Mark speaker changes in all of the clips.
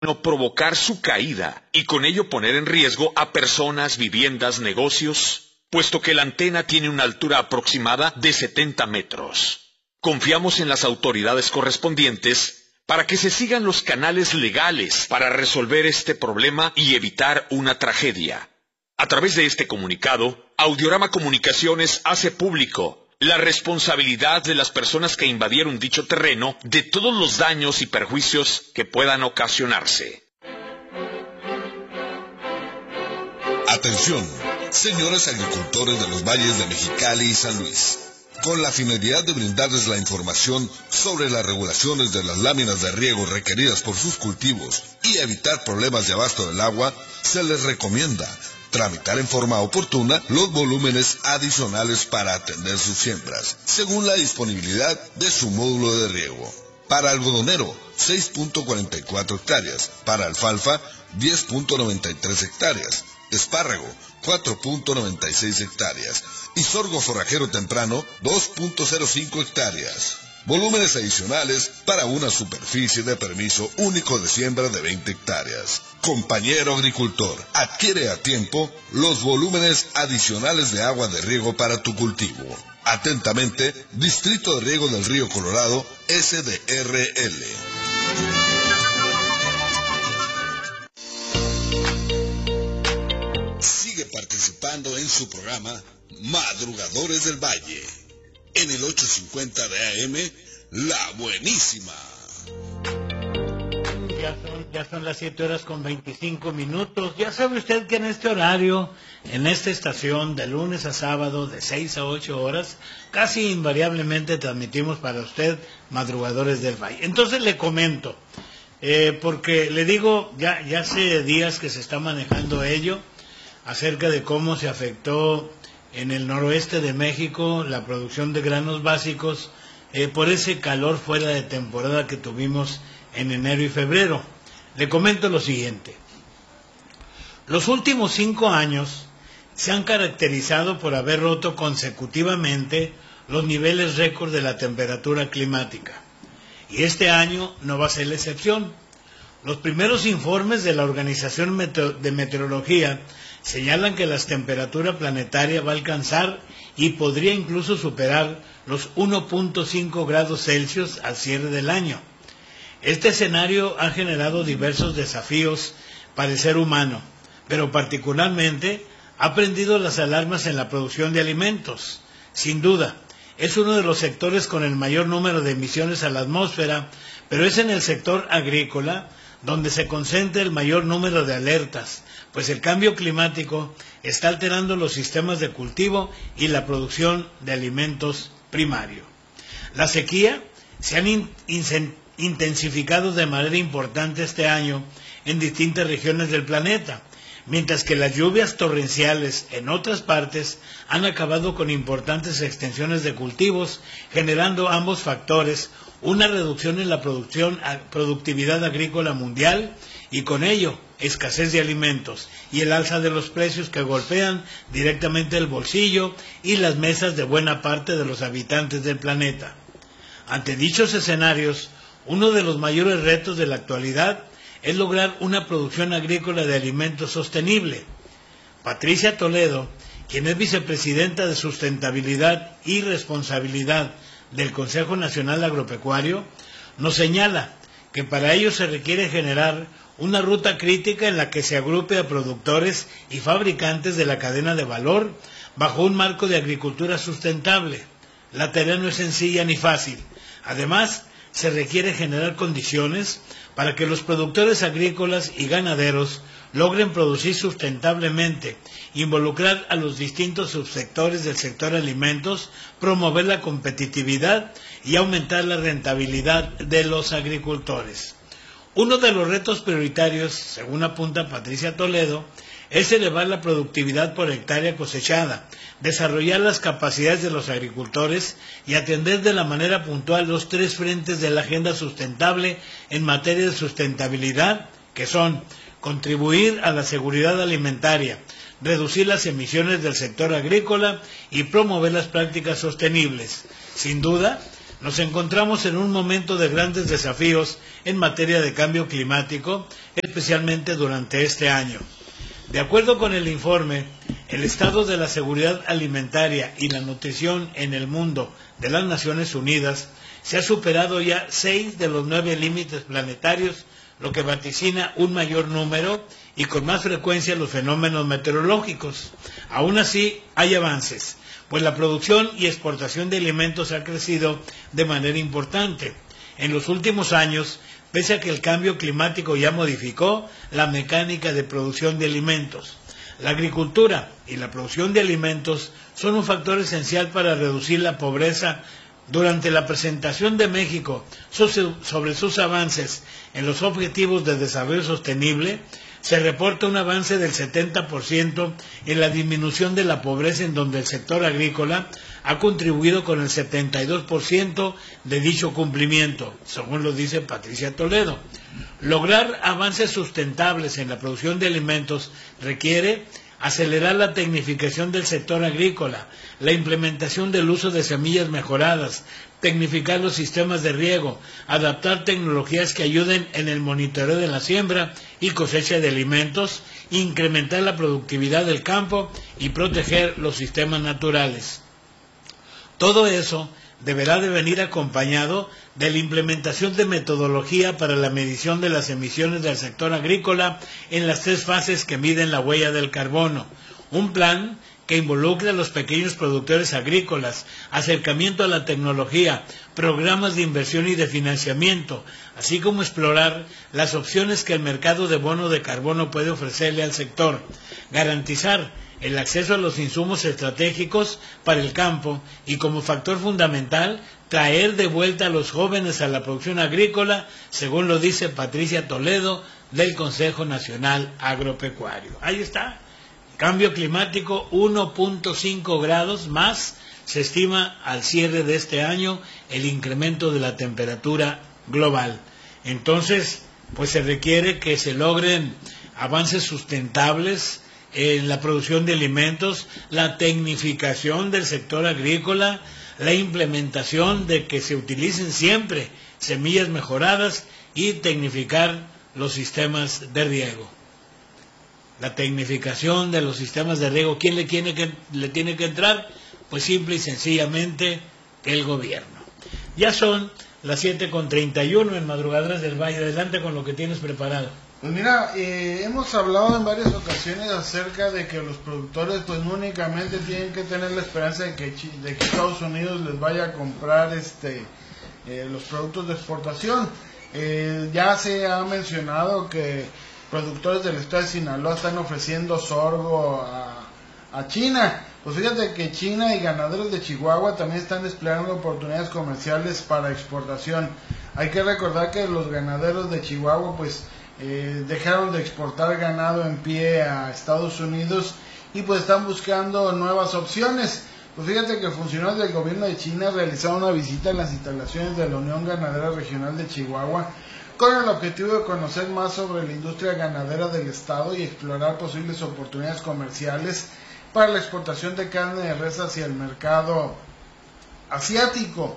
Speaker 1: provocar su caída y con ello poner en riesgo a personas, viviendas, negocios, puesto que la antena tiene una altura aproximada de 70 metros. Confiamos en las autoridades correspondientes para que se sigan los canales legales para resolver este problema y evitar una tragedia. A través de este comunicado, Audiorama Comunicaciones hace público la responsabilidad de las personas que invadieron dicho terreno de todos los daños y perjuicios que puedan ocasionarse.
Speaker 2: Atención, señores agricultores de los valles de Mexicali y San Luis. Con la finalidad de brindarles la información sobre las regulaciones de las láminas de riego requeridas por sus cultivos y evitar problemas de abasto del agua, se les recomienda tramitar en forma oportuna los volúmenes adicionales para atender sus siembras, según la disponibilidad de su módulo de riego. Para algodonero, 6.44 hectáreas. Para alfalfa, 10.93 hectáreas. Espárrago, 4.96 hectáreas. Y sorgo forrajero temprano, 2.05 hectáreas. Volúmenes adicionales para una superficie de permiso único de siembra de 20 hectáreas. Compañero agricultor, adquiere a tiempo los volúmenes adicionales de agua de riego para tu cultivo. Atentamente, Distrito de Riego del Río Colorado, SDRL. Sigue participando en su programa Madrugadores del Valle, en el 850 de AM, La Buenísima.
Speaker 3: Ya son las 7:25. Ya sabe usted que en este horario, en esta estación, de lunes a sábado, de 6 a 8 horas, casi invariablemente transmitimos para usted Madrugadores del Valle. Entonces le comento, porque le digo, ya hace días que se está manejando ello, acerca de cómo se afectó en el noroeste de México la producción de granos básicos por ese calor fuera de temporada que tuvimos en enero y febrero. Le comento lo siguiente. Los últimos 5 años se han caracterizado por haber roto consecutivamente los niveles récord de la temperatura climática. Y este año no va a ser la excepción. Los primeros informes de la Organización de Meteorología señalan que la temperatura planetaria va a alcanzar y podría incluso superar los 1.5 grados Celsius al cierre del año. Este escenario ha generado diversos desafíos para el ser humano, pero particularmente ha prendido las alarmas en la producción de alimentos. Sin duda, es uno de los sectores con el mayor número de emisiones a la atmósfera, pero es en el sector agrícola donde se concentra el mayor número de alertas, pues el cambio climático está alterando los sistemas de cultivo y la producción de alimentos primarios. La sequía se han intensificado de manera importante este año en distintas regiones del planeta, mientras que las lluvias torrenciales en otras partes han acabado con importantes extensiones de cultivos, generando ambos factores una reducción en la productividad agrícola mundial y con ello escasez de alimentos y el alza de los precios que golpean directamente el bolsillo y las mesas de buena parte de los habitantes del planeta. Ante dichos escenarios, uno de los mayores retos de la actualidad es lograr una producción agrícola de alimentos sostenible. Patricia Toledo, quien es vicepresidenta de Sustentabilidad y Responsabilidad del Consejo Nacional Agropecuario, nos señala que para ello se requiere generar una ruta crítica en la que se agrupe a productores y fabricantes de la cadena de valor bajo un marco de agricultura sustentable. La tarea no es sencilla ni fácil. Además, se requiere generar condiciones para que los productores agrícolas y ganaderos logren producir sustentablemente, involucrar a los distintos subsectores del sector alimentos, promover la competitividad y aumentar la rentabilidad de los agricultores. Uno de los retos prioritarios, según apunta Patricia Toledo, es elevar la productividad por hectárea cosechada, desarrollar las capacidades de los agricultores y atender de la manera puntual los 3 frentes de la agenda sustentable en materia de sustentabilidad, que son contribuir a la seguridad alimentaria, reducir las emisiones del sector agrícola y promover las prácticas sostenibles. Sin duda, Nos encontramos en un momento de grandes desafíos en materia de cambio climático, especialmente durante este año. De acuerdo con el informe, el estado de la seguridad alimentaria y la nutrición en el mundo de las Naciones Unidas se ha superado ya 6 de los 9 límites planetarios, lo que vaticina un mayor número y con más frecuencia los fenómenos meteorológicos. Aún así, hay avances, pues la producción y exportación de alimentos ha crecido de manera importante. En los últimos años, pese a que el cambio climático ya modificó la mecánica de producción de alimentos, la agricultura y la producción de alimentos son un factor esencial para reducir la pobreza. Durante la presentación de México sobre sus avances en los Objetivos de Desarrollo Sostenible, se reporta un avance del 70% en la disminución de la pobreza, en donde el sector agrícola ha contribuido con el 72% de dicho cumplimiento, según lo dice Patricia Toledo. Lograr avances sustentables en la producción de alimentos requiere acelerar la tecnificación del sector agrícola, la implementación del uso de semillas mejoradas, tecnificar los sistemas de riego, adaptar tecnologías que ayuden en el monitoreo de la siembra y cosecha de alimentos, incrementar la productividad del campo y proteger los sistemas naturales. Todo eso deberá de venir acompañado de la implementación de metodología para la medición de las emisiones del sector agrícola en las 3 fases que miden la huella del carbono. Un plan que involucre a los pequeños productores agrícolas, acercamiento a la tecnología, programas de inversión y de financiamiento, así como explorar las opciones que el mercado de bono de carbono puede ofrecerle al sector, garantizar el acceso a los insumos estratégicos para el campo y, como factor fundamental, traer de vuelta a los jóvenes a la producción agrícola, según lo dice Patricia Toledo del Consejo Nacional Agropecuario. Ahí está. Cambio climático, 1.5 grados más, se estima al cierre de este año el incremento de la temperatura global. Entonces, pues se requiere que se logren avances sustentables en la producción de alimentos, la tecnificación del sector agrícola, la implementación de que se utilicen siempre semillas mejoradas y tecnificar los sistemas de riego. La tecnificación de los sistemas de riego, ¿quién le tiene que entrar? Pues simple y sencillamente el gobierno. Ya son las 7:31 en Madrugadas del Valle. Adelante con lo que tienes preparado.
Speaker 4: Pues mira, hemos hablado en varias ocasiones acerca de que los productores pues no únicamente tienen que tener la esperanza de que Estados Unidos les vaya a comprar los productos de exportación. Ya se ha mencionado que productores del estado de Sinaloa están ofreciendo sorgo a China. Pues fíjate que China y ganaderos de Chihuahua también están desplegando oportunidades comerciales para exportación. Hay que recordar que los ganaderos de Chihuahua pues dejaron de exportar ganado en pie a Estados Unidos y pues están buscando nuevas opciones. Pues fíjate que funcionarios del gobierno de China realizaron una visita en las instalaciones de la Unión Ganadera Regional de Chihuahua con el objetivo de conocer más sobre la industria ganadera del estado y explorar posibles oportunidades comerciales para la exportación de carne de res hacia el mercado asiático.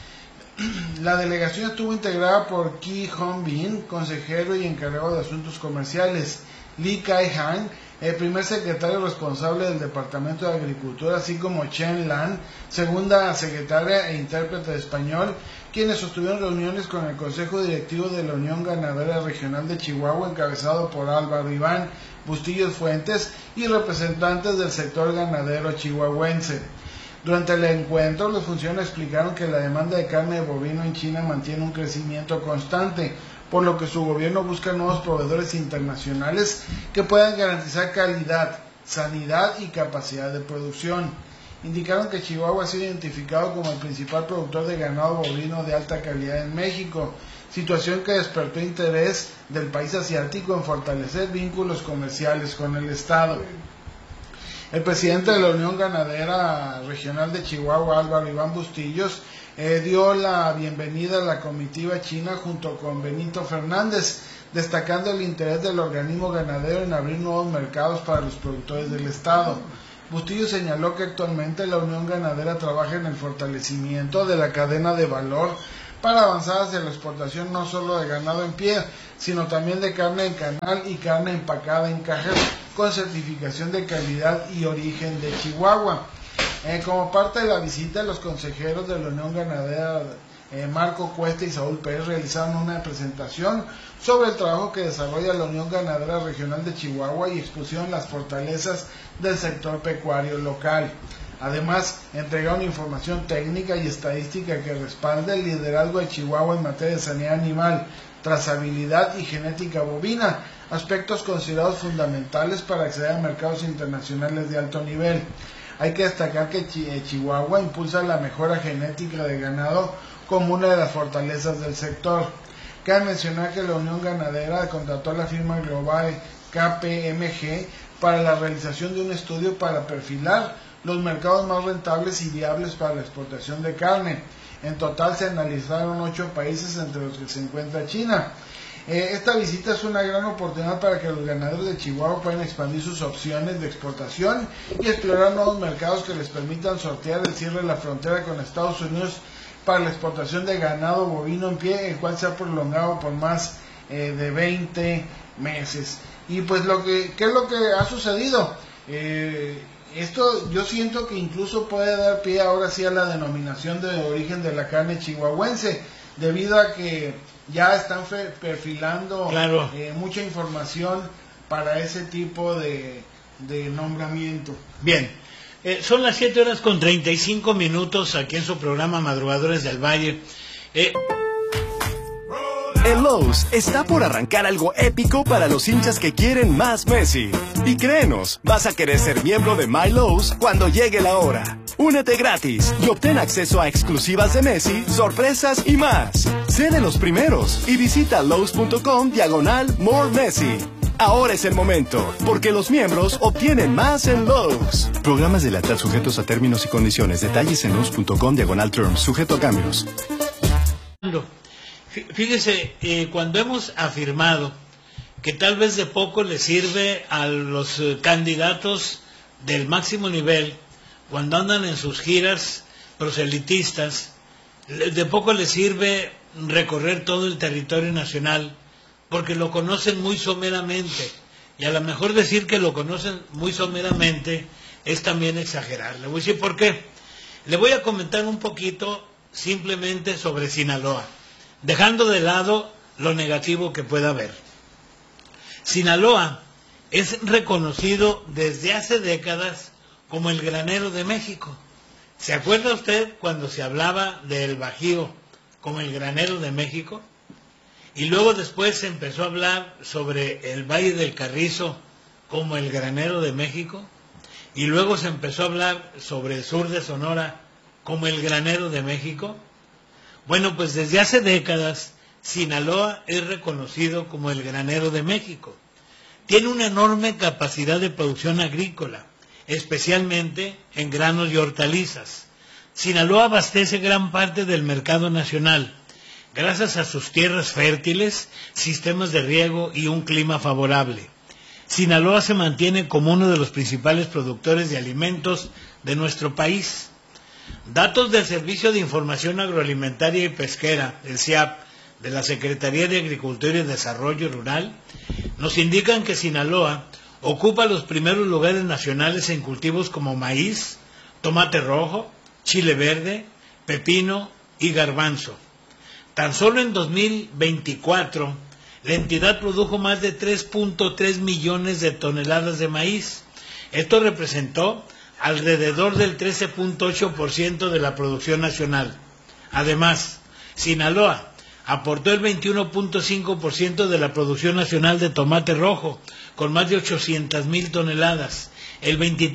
Speaker 4: La delegación estuvo integrada por Ki Hong-bin, consejero y encargado de asuntos comerciales, Li Kai-han, el primer secretario responsable del Departamento de Agricultura, así como Chen Lan, segunda secretaria e intérprete de español, quienes sostuvieron reuniones con el Consejo Directivo de la Unión Ganadera Regional de Chihuahua, encabezado por Álvaro Iván Bustillos Fuentes, y representantes del sector ganadero chihuahuense. Durante el encuentro, los funcionarios explicaron que la demanda de carne de bovino en China mantiene un crecimiento constante, por lo que su gobierno busca nuevos proveedores internacionales que puedan garantizar calidad, sanidad y capacidad de producción. Indicaron que Chihuahua ha sido identificado como el principal productor de ganado bovino de alta calidad en México, situación que despertó interés del país asiático en fortalecer vínculos comerciales con el estado. El presidente de la Unión Ganadera Regional de Chihuahua, Álvaro Iván Bustillos, dio la bienvenida a la comitiva china junto con Benito Fernández, destacando el interés del organismo ganadero en abrir nuevos mercados para los productores del estado. Bustillo señaló que actualmente la Unión Ganadera trabaja en el fortalecimiento de la cadena de valor para avanzar hacia la exportación no solo de ganado en pie, sino también de carne en canal y carne empacada en cajas con certificación de calidad y origen de Chihuahua. Como parte de la visita, los consejeros de la Unión Ganadera, Marco Cuesta y Saúl Pérez, realizaron una presentación sobre el trabajo que desarrolla la Unión Ganadera Regional de Chihuahua y expusieron las fortalezas del sector pecuario local. Además, entregaron información técnica y estadística que respalda el liderazgo de Chihuahua en materia de sanidad animal, trazabilidad y genética bovina, aspectos considerados fundamentales para acceder a mercados internacionales de alto nivel. Hay que destacar que Chihuahua impulsa la mejora genética de ganado como una de las fortalezas del sector. Cabe mencionar que la Unión Ganadera contrató a la firma global KPMG para la realización de un estudio para perfilar los mercados más rentables y viables para la exportación de carne. En total se analizaron 8 países, entre los que se encuentra China. Esta visita es una gran oportunidad para que los ganaderos de Chihuahua puedan expandir sus opciones de exportación y explorar nuevos mercados que les permitan sortear el cierre de la frontera con Estados Unidos para la exportación de ganado bovino en pie, el cual se ha prolongado por más de 20 meses. Y pues ¿qué es lo que ha sucedido? Esto yo siento que incluso puede dar pie ahora sí a la denominación de origen de la carne chihuahuense, debido a que ya están perfilando mucha información para ese tipo de nombramiento.
Speaker 3: Bien, son las 7:35 aquí en su programa Madrugadores del Valle.
Speaker 5: En Lowe's está por arrancar algo épico para los hinchas que quieren más Messi. Y créenos, vas a querer ser miembro de My Lowe's cuando llegue la hora. Únete gratis y obtén acceso a exclusivas de Messi, sorpresas y más. Sé de los primeros y visita Lowe's.com/More Messi. Ahora es el momento, porque los miembros obtienen más en Lowe's. Programas de lealtad sujetos a términos y condiciones. Detalles en Lowe's.com/terms, sujeto a cambios.
Speaker 3: Fíjese, cuando hemos afirmado que tal vez de poco le sirve a los candidatos del máximo nivel, cuando andan en sus giras proselitistas, de poco les sirve recorrer todo el territorio nacional, porque lo conocen muy someramente, y a lo mejor decir que lo conocen muy someramente es también exagerar. Le voy a decir por qué. Le voy a comentar un poquito simplemente sobre Sinaloa, dejando de lado lo negativo que pueda haber. Sinaloa es reconocido desde hace décadas como el granero de México. ¿Se acuerda usted cuando se hablaba del Bajío como el granero de México? Y luego después se empezó a hablar sobre el Valle del Carrizo como el granero de México. Y luego se empezó a hablar sobre el sur de Sonora como el granero de México. Bueno, pues desde hace décadas Sinaloa es reconocido como el granero de México. Tiene una enorme capacidad de producción agrícola, especialmente en granos y hortalizas. Sinaloa abastece gran parte del mercado nacional, gracias a sus tierras fértiles, sistemas de riego y un clima favorable. Sinaloa se mantiene como uno de los principales productores de alimentos de nuestro país. Datos del Servicio de Información Agroalimentaria y Pesquera, el SIAP, de la Secretaría de Agricultura y Desarrollo Rural, nos indican que Sinaloa ocupa los primeros lugares nacionales en cultivos como maíz, tomate rojo, chile verde, pepino y garbanzo. Tan solo en 2024, la entidad produjo más de 3.3 millones de toneladas de maíz. Esto representó alrededor del 13.8% de la producción nacional. Además, Sinaloa aportó el 21.5% de la producción nacional de tomate rojo, con más de 800,000 toneladas, el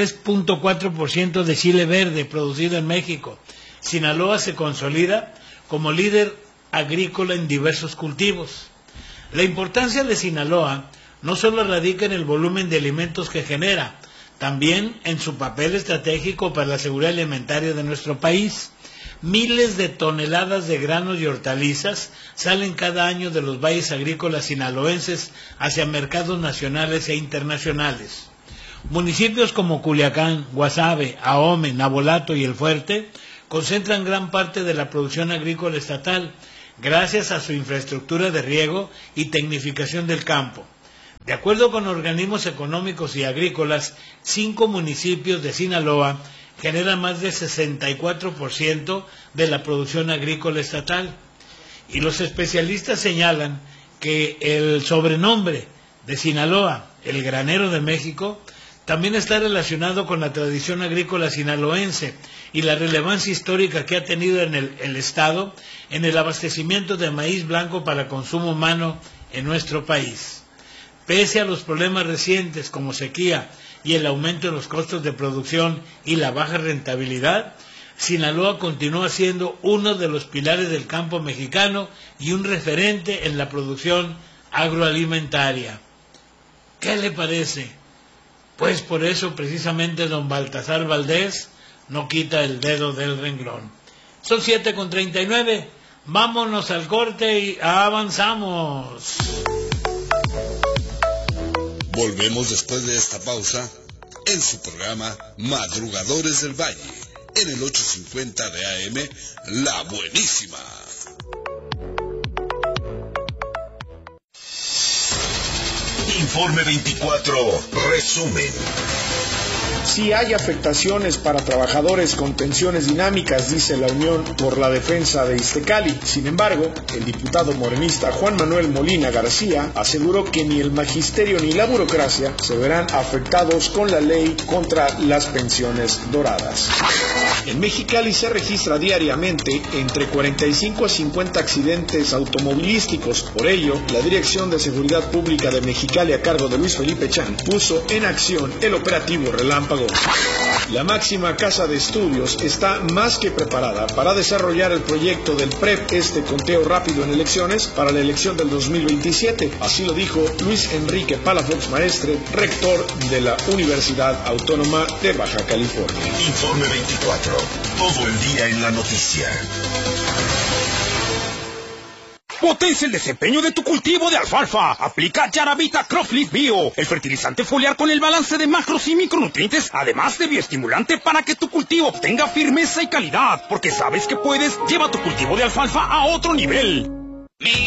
Speaker 3: 23.4% de chile verde producido en México. Sinaloa se consolida como líder agrícola en diversos cultivos. La importancia de Sinaloa no solo radica en el volumen de alimentos que genera, también en su papel estratégico para la seguridad alimentaria de nuestro país. Miles de toneladas de granos y hortalizas salen cada año de los valles agrícolas sinaloenses hacia mercados nacionales e internacionales. Municipios como Culiacán, Guasave, Ahome, Navolato y El Fuerte concentran gran parte de la producción agrícola estatal, gracias a su infraestructura de riego y tecnificación del campo. De acuerdo con organismos económicos y agrícolas, 5 municipios de Sinaloa generan más del 64% de la producción agrícola estatal. Y los especialistas señalan que el sobrenombre de Sinaloa, el granero de México, también está relacionado con la tradición agrícola sinaloense y la relevancia histórica que ha tenido en el Estado en el abastecimiento de maíz blanco para consumo humano en nuestro país. Pese a los problemas recientes como sequía y el aumento de los costos de producción y la baja rentabilidad, Sinaloa continúa siendo uno de los pilares del campo mexicano y un referente en la producción agroalimentaria. ¿Qué le parece? Pues por eso precisamente don Baltasar Valdés no quita el dedo del renglón. Son 7:39, vámonos al corte y avanzamos.
Speaker 2: Volvemos después de esta pausa en su programa Madrugadores del Valle, en el 850 de AM, La Buenísima.
Speaker 1: Informe 24, resumen.
Speaker 6: Sí hay afectaciones para trabajadores con pensiones dinámicas, dice la Unión por la Defensa de Iztecali. Sin embargo, el diputado morenista Juan Manuel Molina García aseguró que ni el magisterio ni la burocracia se verán afectados con la ley contra las pensiones doradas. En Mexicali se registra diariamente entre 45 a 50 accidentes automovilísticos. Por ello, la Dirección de Seguridad Pública de Mexicali, a cargo de Luis Felipe Chan, puso en acción el operativo Relámpago. La máxima casa de estudios está más que preparada para desarrollar el proyecto del PREP, conteo rápido en elecciones, para la elección del 2027. Así lo dijo Luis Enrique Palafox Maestre, rector de la Universidad Autónoma de Baja California.
Speaker 1: Informe 24, todo el día en la noticia.
Speaker 7: Potencia el desempeño de tu cultivo de alfalfa. Aplica Yaravita Cropleaf Bio, el fertilizante foliar con el balance de macros y micronutrientes, además de bioestimulante para que tu cultivo obtenga firmeza y calidad. Porque sabes que puedes, lleva tu cultivo de alfalfa a otro nivel.